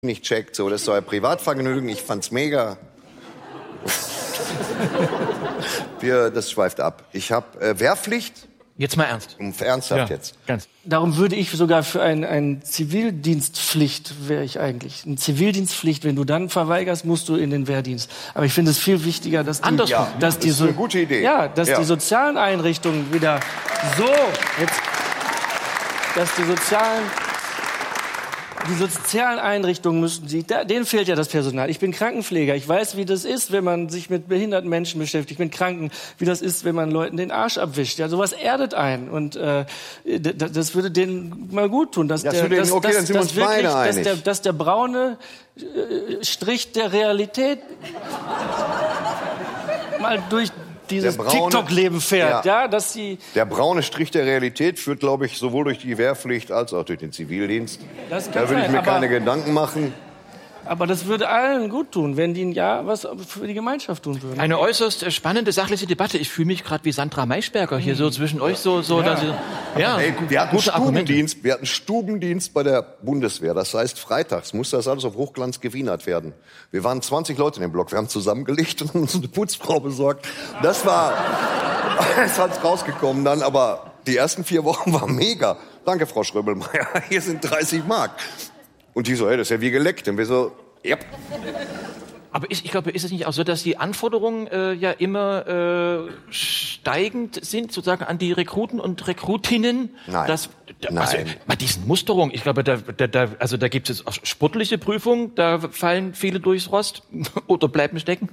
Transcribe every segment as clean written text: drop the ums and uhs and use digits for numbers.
nicht checkt. So, das ist euer Privatvergnügen. Ich fand's mega. Das schweift ab. Ich habe Wehrpflicht. Jetzt mal ernst. Ernsthaft Ja, jetzt. ganz. Darum würde ich sogar für ein Zivildienstpflicht wäre ich eigentlich. Eine Zivildienstpflicht, wenn du dann verweigerst, musst du in den Wehrdienst. Aber ich finde es viel wichtiger, dass die, das ist eine gute Idee. Ja, dass die sozialen Einrichtungen wieder dass die sozialen Einrichtungen denen fehlt ja das Personal. Ich bin Krankenpfleger. Ich weiß, wie das ist, wenn man sich mit behinderten Menschen beschäftigt. Ich bin Kranken, wie das ist, wenn man Leuten den Arsch abwischt. Ja, sowas erdet einen. Und das würde denen mal gut tun. Dass der braune Strich der Realität mal durch dieses TikTok-Leben fährt, dass sie... Der braune Strich der Realität führt, glaube ich, sowohl durch die Wehrpflicht als auch durch den Zivildienst. Da würde ich mir keine Gedanken machen. Aber das würde allen gut tun, wenn die was für die Gemeinschaft tun würden. Eine äußerst spannende, sachliche Debatte. Ich fühle mich gerade wie Sandra Maischberger hier so zwischen euch dass wir hatten Stubendienst bei der Bundeswehr. Das heißt, freitags muss das alles auf Hochglanz gewienert werden. Wir waren 20 Leute in dem Block. Wir haben zusammengelegt und uns eine Putzfrau besorgt. Das hat's rausgekommen dann, aber die ersten 4 Wochen waren mega. Danke, Frau Schröbelmeier. Hier sind 30 Mark. Und die so, das ist ja wie geleckt. Und wir so, ja. Aber ich glaube, ist es nicht auch so, dass die Anforderungen ja immer steigend sind, sozusagen an die Rekruten und Rekrutinnen? Nein. Also, bei diesen Musterungen, ich glaube, da gibt es auch sportliche Prüfungen, da fallen viele durchs Rost oder bleiben stecken.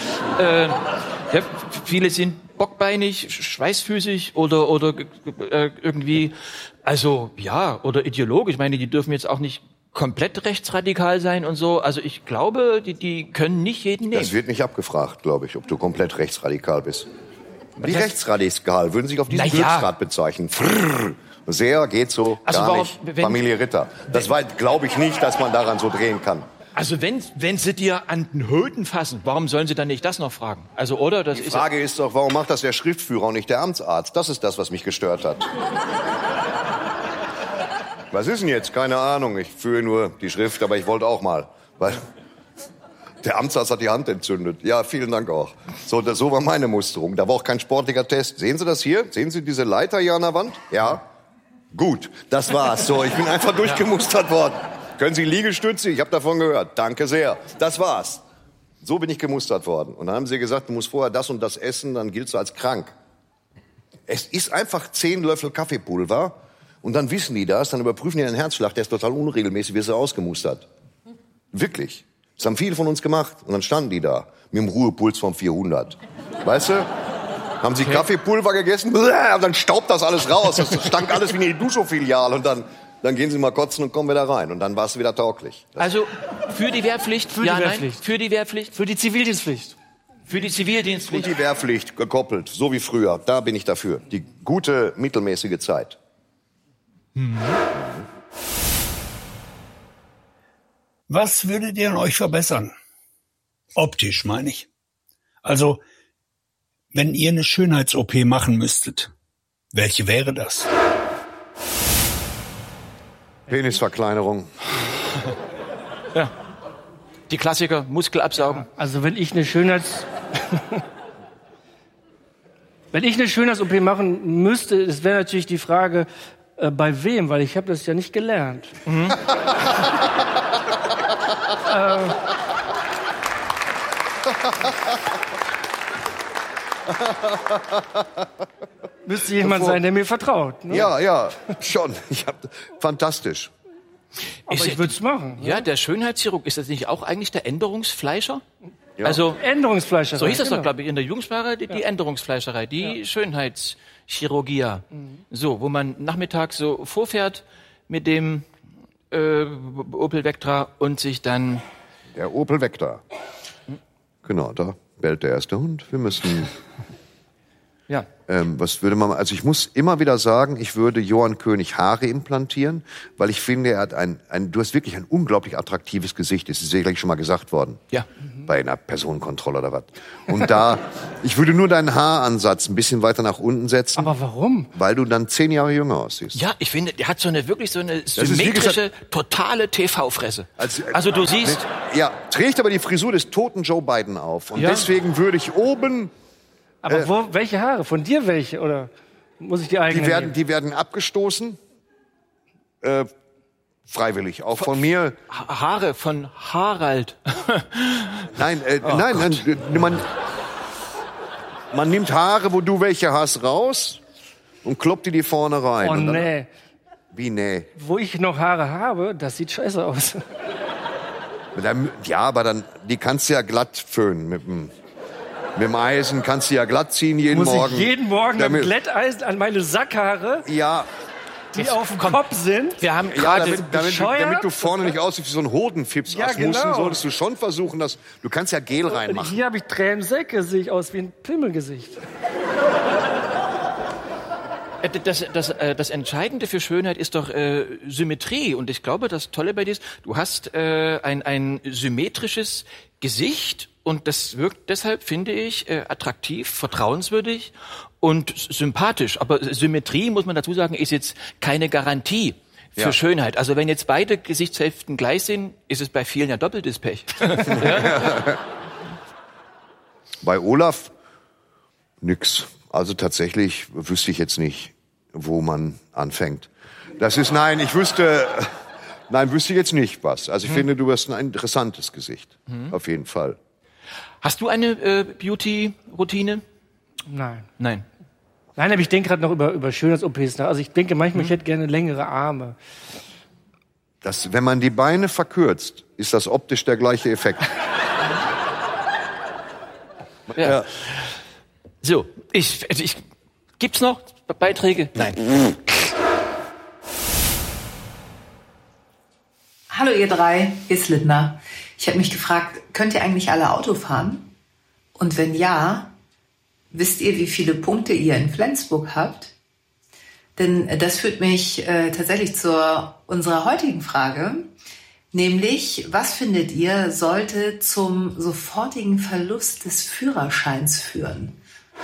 Viele sind bockbeinig, schweißfüßig oder irgendwie, oder ideologisch. Ich meine, die dürfen jetzt auch nicht komplett rechtsradikal sein und so. Also ich glaube, die können nicht jeden nehmen. Das wird nicht abgefragt, glaube ich, ob du komplett rechtsradikal bist. Wie rechtsradikal würden sich auf diesen Glücksrad bezeichnen. Sehr geht so, gar nicht. Familie Ritter. Das glaube ich nicht, dass man daran so drehen kann. Also wenn sie dir an den Höden fassen, warum sollen sie dann nicht das noch fragen? Also oder das Die Frage ist doch, warum macht das der Schriftführer und nicht der Amtsarzt? Das ist das, was mich gestört hat. Was ist denn jetzt? Keine Ahnung. Ich führe nur die Schrift, aber ich wollte auch mal. Weil der Amtsarzt hat die Hand entzündet. Ja, vielen Dank auch. So war meine Musterung. Da war auch kein sportlicher Test. Sehen Sie das hier? Sehen Sie diese Leiter hier an der Wand? Ja. Gut, das war's. So, ich bin einfach durchgemustert worden. Können Sie Liegestütze? Ich habe davon gehört. Danke sehr. Das war's. So bin ich gemustert worden. Und dann haben sie gesagt, du musst vorher das und das essen, dann giltst du als krank. Es ist einfach 10 Löffel Kaffeepulver. Und dann wissen die das, dann überprüfen die den Herzschlag, der ist total unregelmäßig, wirst du ausgemustert. Wirklich. Das haben viele von uns gemacht. Und dann standen die da, mit dem Ruhepuls von 400. Weißt du? Haben sie Kaffeepulver gegessen, und dann staubt das alles raus. Das stank alles wie eine Duscho-Filiale. Und dann gehen sie mal kotzen und kommen wieder rein. Und dann warst du wieder tauglich. Also für die Wehrpflicht? Für die Wehrpflicht. Für die Wehrpflicht? Für die Zivildienstpflicht. Für die Zivildienstpflicht. Und die Wehrpflicht gekoppelt, so wie früher. Da bin ich dafür. Die gute, mittelmäßige Zeit. Was würdet ihr an euch verbessern? Optisch, meine ich. Also, wenn ihr eine Schönheits-OP machen müsstet, welche wäre das? Penisverkleinerung. Ja. Die Klassiker, Muskel absaugen. Also wenn ich eine Schönheits-OP machen müsste, das wäre natürlich die Frage, bei wem, weil ich habe das ja nicht gelernt. Mhm. Müsste jemand sein, der mir vertraut. Ne? Ja, schon. Fantastisch. Aber ich würde es machen. Ja, der Schönheitschirurg, ist das nicht auch eigentlich der Änderungsfleischer? Ja. Also Änderungsfleischerei. So hieß das doch, glaube ich, in der Jugendsprache, die Änderungsfleischerei, die Schönheitschirurgia. So, wo man nachmittags so vorfährt mit dem Opel Vectra und sich dann... Der Opel Vectra. Genau, da bellt der erste Hund. Wir müssen... Ja. Was würde man... Also ich muss immer wieder sagen, ich würde Johann König Haare implantieren, weil ich finde, er hat du hast wirklich ein unglaublich attraktives Gesicht. Das ist sicherlich schon mal gesagt worden. Ja. bei einer Personenkontrolle oder was. Und ich würde nur deinen Haaransatz ein bisschen weiter nach unten setzen. Aber warum? Weil du dann 10 Jahre jünger aussiehst. Ja, ich finde, der hat wirklich so eine symmetrische, totale TV-Fresse. Also du siehst... Ja, trägt aber die Frisur des toten Joe Biden auf. Und deswegen würde ich oben... Aber welche Haare? Von dir welche? Oder muss ich die eigenen nehmen? Die werden abgestoßen. Freiwillig, auch von mir. Haare von Harald. Nein, man nimmt Haare, wo du welche hast, raus und kloppt die vorne rein. Oh, und dann, nee. Wie nee? Wo ich noch Haare habe, das sieht scheiße aus. Ja, aber dann, die kannst du ja glatt föhnen mit dem Eisen, kannst du ja glatt ziehen jeden Morgen. Muss ich jeden Morgen mit Glätteisen an meine Sackhaare... Ja. Die auf dem Kopf sind. Wir haben gerade damit du vorne nicht aussiehst wie so ein Hodenfips Asmussen, solltest du schon versuchen, du kannst ja Gel reinmachen. Hier habe ich Tränensäcke, sehe ich aus wie ein Pimmelgesicht. Das Entscheidende für Schönheit ist doch Symmetrie. Und ich glaube, das Tolle bei dir ist, du hast ein symmetrisches Gesicht und das wirkt deshalb, finde ich, attraktiv, vertrauenswürdig und sympathisch. Aber Symmetrie, muss man dazu sagen, ist jetzt keine Garantie für Schönheit. Also wenn jetzt beide Gesichtshälften gleich sind, ist es bei vielen ja doppeltes Pech. Bei Olaf nix. Also tatsächlich wüsste ich jetzt nicht, wo man anfängt. Wüsste ich jetzt nicht was. Also ich finde, du hast ein interessantes Gesicht. Auf jeden Fall. Hast du eine Beauty-Routine? Nein, aber ich denke gerade noch über Schönheits-OPs nach. Also ich denke manchmal, ich hätte gerne längere Arme. Wenn man die Beine verkürzt, ist das optisch der gleiche Effekt. Ja. So, gibt's noch Beiträge? Nein. Hallo ihr drei, hier ist Lindner. Ich habe mich gefragt, könnt ihr eigentlich alle Auto fahren? Und wenn ja, wisst ihr, wie viele Punkte ihr in Flensburg habt? Denn das führt mich tatsächlich zu unserer heutigen Frage, nämlich, was findet ihr, sollte zum sofortigen Verlust des Führerscheins führen?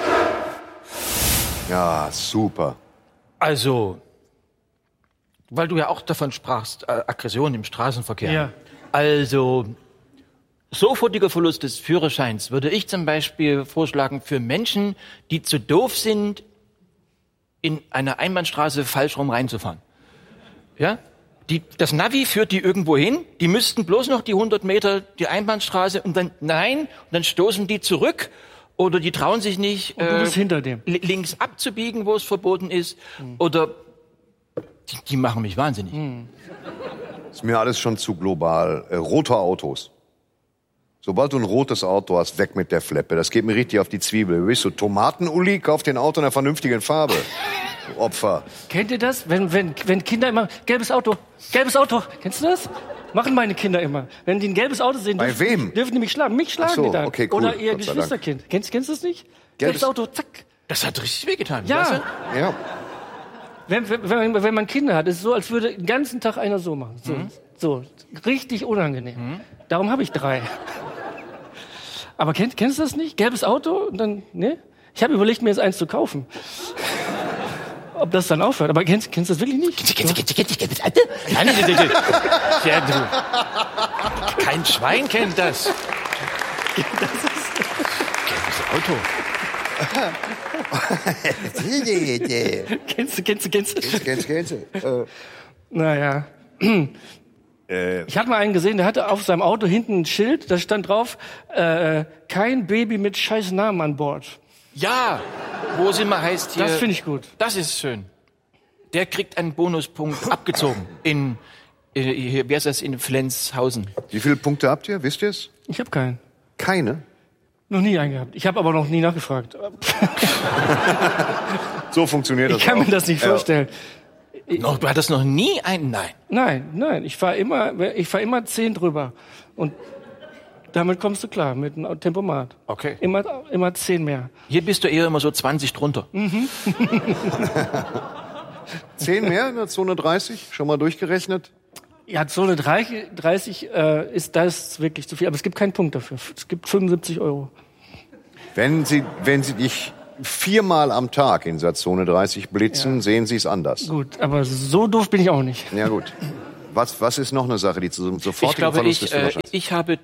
Ja, super. Also, weil du ja auch davon sprachst, Aggression im Straßenverkehr. Ja. Also, sofortiger Verlust des Führerscheins würde ich zum Beispiel vorschlagen für Menschen, die zu doof sind, in einer Einbahnstraße falsch rum reinzufahren. Ja? Das Navi führt die irgendwo hin, die müssten bloß noch die 100 Meter die Einbahnstraße und dann stoßen die zurück oder die trauen sich nicht, du bist hinter dem. Links abzubiegen, wo es verboten ist, oder die machen mich wahnsinnig. Ist mir alles schon zu global. Rote Autos. Sobald du ein rotes Auto hast, weg mit der Fleppe. Das geht mir richtig auf die Zwiebel. Du bist so Tomaten-Uli, kauf dir ein Auto in einer vernünftigen Farbe. Opfer. Kennt ihr das? Wenn Kinder immer, gelbes Auto. Kennst du das? Machen meine Kinder immer. Wenn die ein gelbes Auto sehen, dürfen die mich schlagen. Mich schlagen die dann. Okay, cool. Oder ihr Geschwisterkind. Kennst du das nicht? Gelbes Auto, zack. Das hat richtig wehgetan. Ja. Weißt du? Ja. Wenn man Kinder hat, ist es so, als würde den ganzen Tag einer so machen. So richtig unangenehm. Darum habe ich 3. Aber kennst du das nicht? Gelbes Auto und dann, ne? Ich habe überlegt, mir jetzt eins zu kaufen. Ob das dann aufhört. Aber kennst du das wirklich nicht? Kennst du gelbes Auto? Nein. Ja, du. Kein Schwein kennt das. Das ist gelbes Auto. Kennst du. Naja. Ich habe mal einen gesehen, der hatte auf seinem Auto hinten ein Schild, da stand drauf, kein Baby mit scheiß Namen an Bord. Ja, wo es immer heißt hier... Das finde ich gut. Das ist schön. Der kriegt einen Bonuspunkt abgezogen in Flenzhausen. Wie viele Punkte habt ihr? Wisst ihr es? Ich habe keinen. Keine? Noch nie einen gehabt. Ich habe aber noch nie nachgefragt. So funktioniert das. Ich kann mir das nicht vorstellen. Du hattest noch nie einen? Nein. Nein. Ich fahr immer 10 drüber. Und damit kommst du klar, mit einem Tempomat. Okay. Immer 10 mehr. Hier bist du eher immer so 20 drunter. 10 mehr in der Zone 30? Schon mal durchgerechnet? Ja, Zone 30 ist das wirklich zu viel, aber es gibt keinen Punkt dafür. Es gibt 75 €. Wenn Sie dich 4-mal am Tag in dieser Zone 30 blitzen, sehen Sie es anders. Gut, aber so doof bin ich auch nicht. Ja gut. Was ist noch eine Sache, die zum sofortigen Verlust des Führerscheins? Ich habe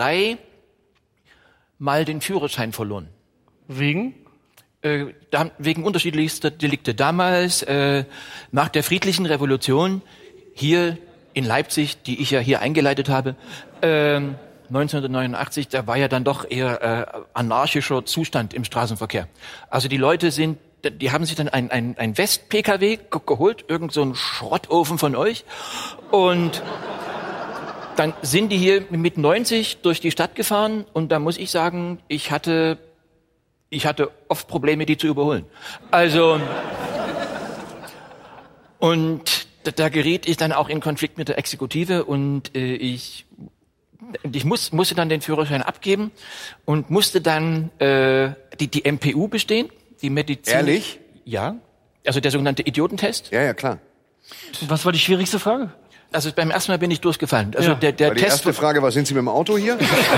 3-mal den Führerschein verloren. Wegen? Wegen unterschiedlichster Delikte. Damals, nach der friedlichen Revolution, hier in Leipzig, die ich ja hier eingeleitet habe, 1989, da war ja dann doch eher anarchischer Zustand im Straßenverkehr. Also die Leute die haben sich dann ein West-PKW geholt, irgend so ein Schrottofen von euch, und dann sind die hier mit 90 durch die Stadt gefahren, und da muss ich sagen, ich hatte oft Probleme, die zu überholen. Also, und da geriet ich dann auch in Konflikt mit der Exekutive, und ich musste dann den Führerschein abgeben und musste dann die MPU bestehen, die Medizin. Ehrlich? Ja, also der sogenannte Idiotentest. Ja, klar. Was war die schwierigste Frage? Also beim ersten Mal bin ich durchgefallen. Also der Die Test. erste Frage war, sind Sie mit dem Auto hier?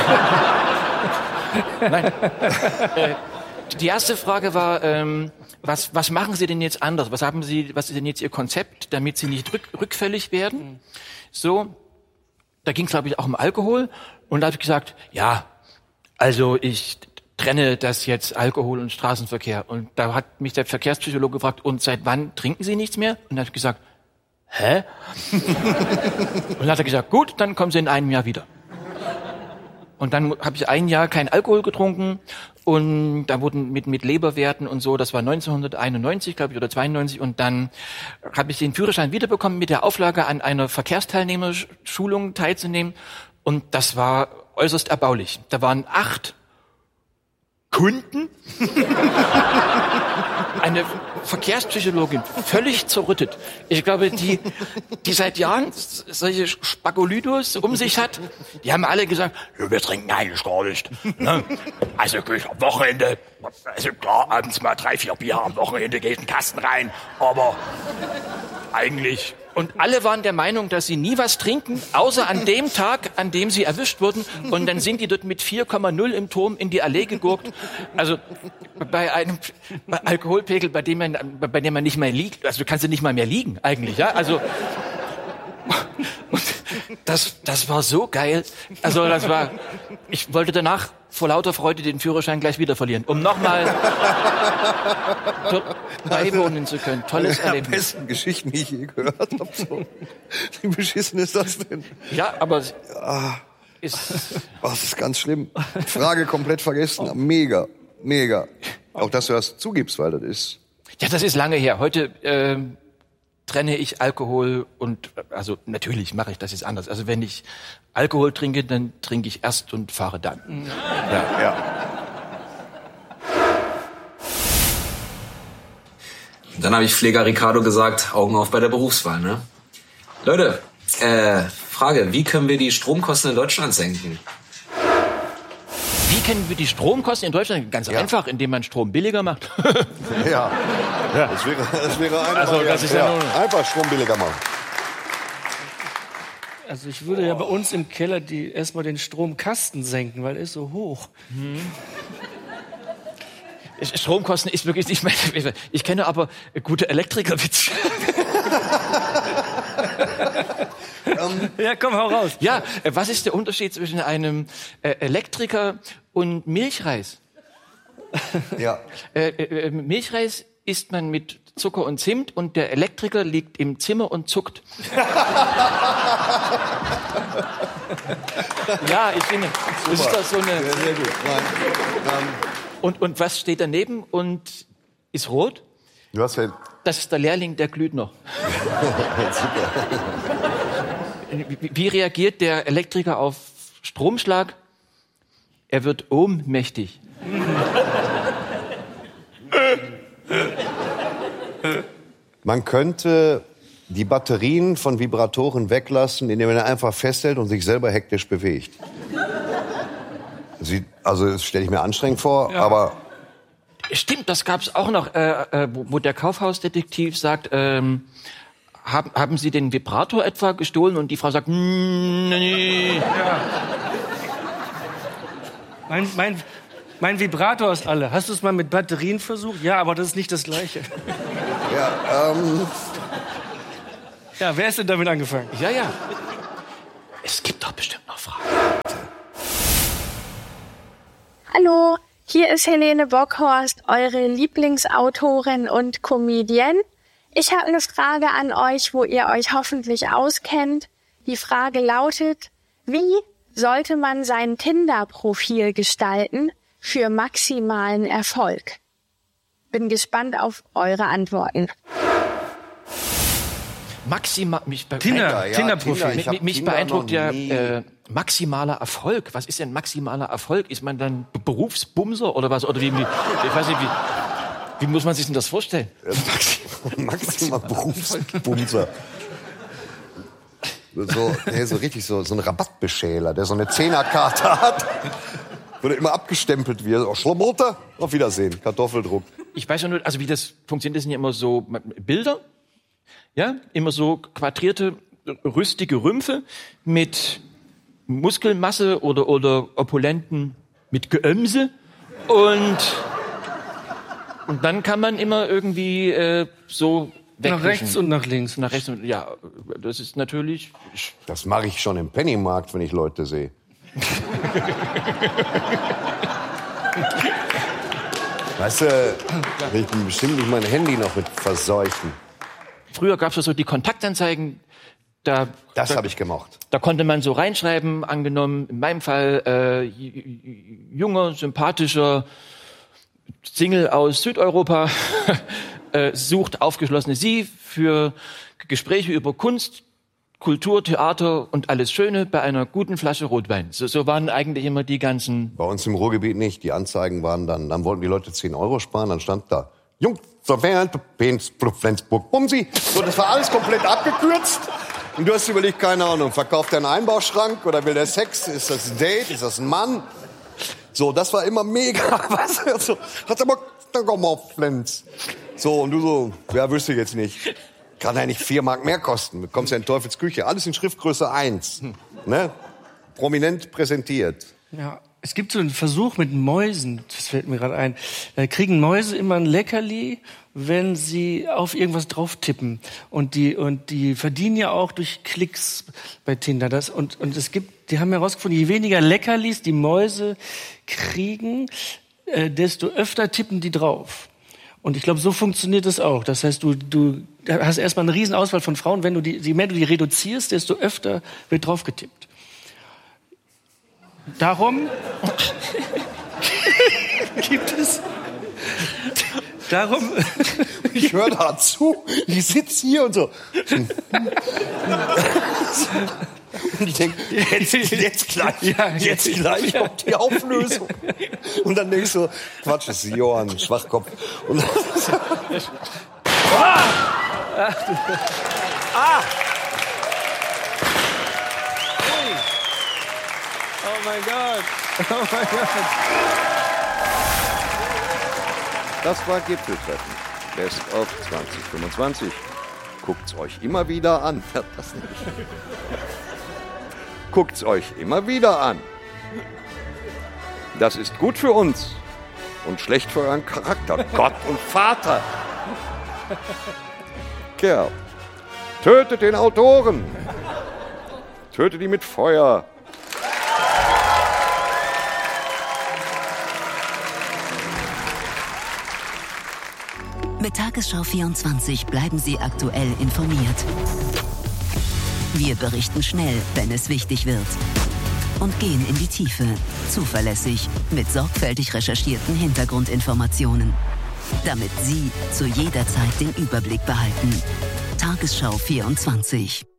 Nein. Die erste Frage war, was machen Sie denn jetzt anders? Was ist denn jetzt Ihr Konzept, damit Sie nicht rückfällig werden? So, da ging es, glaube ich, auch um Alkohol. Und da habe ich gesagt, ja, also ich trenne das jetzt, Alkohol und Straßenverkehr. Und da hat mich der Verkehrspsychologe gefragt, und seit wann trinken Sie nichts mehr? Und da habe ich gesagt, hä? Und dann hat er gesagt, gut, dann kommen Sie in einem Jahr wieder. Und dann habe ich 1 Jahr kein Alkohol getrunken, und da wurden mit Leberwerten und so, das war 1991, glaube ich, oder 92, und dann habe ich den Führerschein wiederbekommen mit der Auflage, an einer Verkehrsteilnehmerschulung teilzunehmen, und das war äußerst erbaulich. Da waren 8 Kunden, eine Verkehrspsychologin, völlig zerrüttet. Ich glaube, die seit Jahren solche Spagolydos um sich hat, die haben alle gesagt, wir trinken eigentlich gar nicht. Ne? Also am Wochenende, also klar, abends mal 3, 4 Bier, am Wochenende geht ein Kasten rein, aber eigentlich. Und alle waren der Meinung, dass sie nie was trinken, außer an dem Tag, an dem sie erwischt wurden. Und dann sind die dort mit 4,0 im Turm in die Allee gegurkt. Also bei einem Alkoholpegel, bei dem man nicht mehr liegt. Also du kannst ja nicht mal mehr liegen eigentlich, ja. Also und das war so geil. Also ich wollte danach vor lauter Freude den Führerschein gleich wieder verlieren, um nochmal dort beiwohnen zu können. Tolles Erlebnis. Die besten Geschichten, die ich je gehört habe. So. Wie beschissen ist das denn? Ja, aber das ist ganz schlimm. Frage komplett vergessen. Mega, mega. Auch dass du das zugibst, weil das ist... Ja, das ist lange her. Heute trenne ich Alkohol und, also natürlich mache ich das jetzt anders. Also wenn ich Alkohol trinke, dann trinke ich erst und fahre dann. Ja. Dann habe ich Pfleger Ricardo gesagt, Augen auf bei der Berufswahl, ne? Leute, Frage, wie können wir die Stromkosten in Deutschland senken? Wie können wir die Stromkosten in Deutschland? Ganz einfach, indem man Strom billiger macht. Ja. Das wäre eine Also, das ist ja nur... Einfach Strom billiger machen. Also ich würde ja bei uns im Keller erstmal den Stromkasten senken, weil er ist so hoch. Stromkosten ist wirklich nicht meine... Ich kenne aber gute Elektrikerwitze. Ja, komm, hau raus. Ja, was ist der Unterschied zwischen einem Elektriker und Milchreis? Ja. Milchreis isst man mit Zucker und Zimt, und der Elektriker liegt im Zimmer und zuckt. Ja, ich finde, das ist doch so eine... Sehr gut. Und was steht daneben und ist rot? Du hast ja... Das ist der Lehrling, der glüht noch. Wie reagiert der Elektriker auf Stromschlag? Er wird ohnmächtig. Man könnte die Batterien von Vibratoren weglassen, indem man einfach festhält und sich selber hektisch bewegt. Also das stelle ich mir anstrengend vor, Ja. aber... Stimmt, das gab's auch noch, wo der Kaufhausdetektiv sagt, haben Sie den Vibrator etwa gestohlen? Und die Frau sagt, nee. Ja. Mein Vibrator ist alle. Hast du es mal mit Batterien versucht? Ja, aber das ist nicht das Gleiche. Ja, Ja, wer ist denn damit angefangen? Ja. Es gibt doch bestimmt noch Fragen. Hallo, hier ist Helene Bockhorst, eure Lieblingsautorin und Comedian. Ich habe eine Frage an euch, wo ihr euch hoffentlich auskennt. Die Frage lautet, wie sollte man sein Tinder-Profil gestalten für maximalen Erfolg? Bin gespannt auf eure Antworten. Tinderprofil. Mich beeindruckt ja maximaler Erfolg. Was ist denn maximaler Erfolg? Ist man dann Berufsbumser oder was? Oder wie? Ich weiß nicht, wie muss man sich denn das vorstellen? Maximal Berufsbumser. So richtig so ein Rabattbeschäler, der so eine 10er-Karte hat, wo der immer abgestempelt wird. Oh, Schlabberter, auf Wiedersehen, Kartoffeldruck. Ich weiß ja nur, also wie das funktioniert, das sind ja immer so Bilder, ja, immer so quadrierte, rüstige Rümpfe mit Muskelmasse oder Opulenten mit Geömse und dann kann man immer irgendwie so nach rechts und nach links. Nach rechts und, ja, das ist natürlich... Das mache ich schon im Pennymarkt, wenn ich Leute sehe. Weißt du, ich bin bestimmt nicht mein Handy noch mit verseuchen. Früher gab es so die Kontaktanzeigen. Das habe ich gemocht. Da konnte man so reinschreiben, angenommen, in meinem Fall junger, sympathischer Single aus Südeuropa sucht aufgeschlossene Sie für Gespräche über Kunst, Kultur, Theater und alles Schöne bei einer guten Flasche Rotwein. So waren eigentlich immer die ganzen... Bei uns im Ruhrgebiet nicht. Die Anzeigen waren dann wollten die Leute 10 € sparen, dann stand da, Jungs, Flensburg, Bumsi. So, das war alles komplett abgekürzt. Und du hast überlegt, keine Ahnung, verkauft er einen Einbauschrank oder will der Sex? Ist das ein Date? Ist das ein Mann? So, das war immer mega. Was? So, hat aber, dann komm mal auf Flens. So, und du so, ja, wüsste ich jetzt nicht. Kann ja nicht 4 Mark mehr kosten. Du kommst ja in Teufels Küche. Alles in Schriftgröße 1. Ne? Prominent präsentiert. Ja, es gibt so einen Versuch mit Mäusen. Das fällt mir gerade ein. Da kriegen Mäuse immer ein Leckerli, wenn sie auf irgendwas drauf tippen. Und die verdienen ja auch durch Klicks bei Tinder. Die haben herausgefunden, je weniger Leckerlis die Mäuse kriegen, desto öfter tippen die drauf. Und ich glaube, so funktioniert es auch. Das heißt, du hast erstmal eine riesen Auswahl von Frauen. Wenn je mehr du die reduzierst, desto öfter wird drauf getippt. Darum gibt es... Darum... Ich höre da zu. Ich sitze hier und so. Und ich denke, jetzt gleich kommt die Auflösung. Und dann denkst du, Quatsch, das ist Johann, Schwachkopf. Und Oh mein Gott. Oh mein Gott. das war Gipfeltreffen. Best of 2025. Guckt's euch immer wieder an. Das nicht. Guckt's euch immer wieder an. Das ist gut für uns und schlecht für euren Charakter. Gott und Vater. Kerl, tötet den Autoren. Tötet die mit Feuer. Mit Tagesschau 24 bleiben Sie aktuell informiert. Wir berichten schnell, wenn es wichtig wird. Und gehen in die Tiefe, zuverlässig, mit sorgfältig recherchierten Hintergrundinformationen. Damit Sie zu jeder Zeit den Überblick behalten. Tagesschau 24.